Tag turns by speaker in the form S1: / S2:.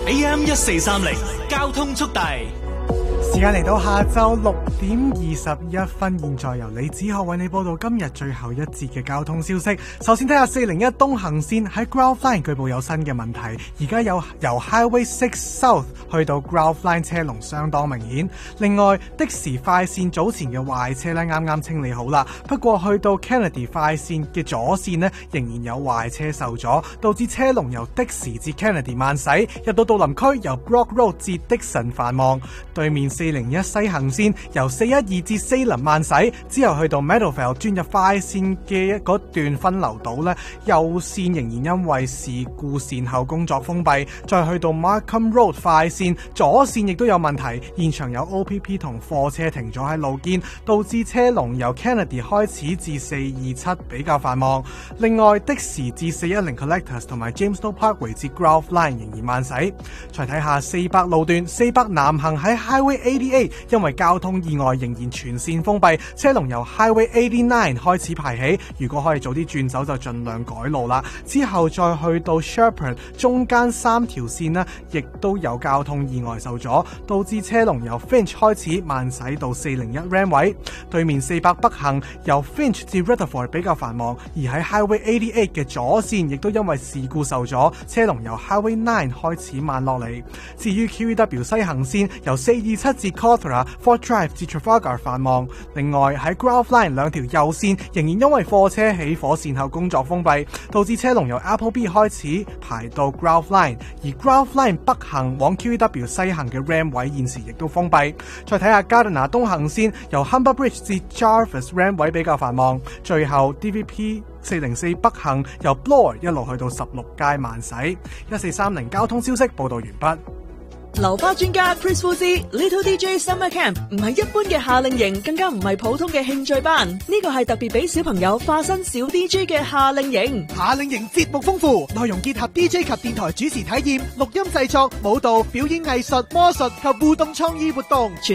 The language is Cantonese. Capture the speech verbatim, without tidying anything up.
S1: A M 一四三零交通速遞。
S2: 時間嚟到下晝六點二十一分，現在由李子學為你報道今日最後一節嘅交通消息。首先睇下四零一東行線喺 Ground Line 據報有新嘅問題，而家有由 Highway Six South 去到 Ground Line 車龍相當明顯。另外的士快線早前嘅壞車咧啱啱清理好啦，不過去到 Kennedy 快線嘅左線咧仍然有壞車受阻，導致車龍由的士至 Kennedy 慢駛，入到杜林區由 Brock Road 至的神繁忙。對面四零一西行線由四一二至四林慢駛，之後去到 Meadowvale 轉入快線嘅嗰段分流道咧，右線仍然因為事故善後工作封閉，再去到 Markham Road 快線左線亦都有問題，現場有 O P P 同貨車停咗喺路肩，導致車龍由 Kennedy 開始至四二七比較繁忙。另外的士至四一零 Collectors 同埋 Jamestown Parkway 至 Ground Line 仍然慢駛。再睇下四百路段，四百南行喺 Highway eighty-eight，因為交通意外仍然全線封閉，車龍由 Highway eighty-nine 開始排起，如果可以早啲轉走就盡量改路啦。之後再去到 Sherbourne 中間三條線呢，亦都有交通意外受阻，導致車龍由 Finch 開始慢駛到四零一 Ram 位。對面四百北行由 Finch 至 Rutherford 比較繁忙，而喺 Highway eighty-eight 嘅左線亦都因為事故受阻，車龍由 Highway nine 開始慢落嚟。至於 Q E W 西行線由四二七至 Cawthra、Fort Drive 至 Trafalgar 繁忙。另外喺 Ground Line 兩條右線仍然因為貨車起火善後工作封閉，導致車龍由 Appleby 開始排到 Ground Line， 而 Ground Line 北行往 Q E W 西行嘅 Ram 位現時亦都封閉。再睇下 Gardiner 東行線由 Humber Bridge 至 Jarvis Ram 位比較繁忙，最後 D V P 四零四北行由 Bloor 一路去到十六街慢駛。一四三零交通消息報道完畢。
S3: 流花專家 Chris Fuzzy Little D J Summer Camp 唔係一般嘅夏令營，更加唔係普通嘅興趣班，呢個係特別俾小朋友化身小 D J 嘅夏令營。
S4: 夏令營節目豐富，內容結合 D J 及電台主持體驗、錄音製作、舞蹈、表演藝術、魔術及互動創意活動。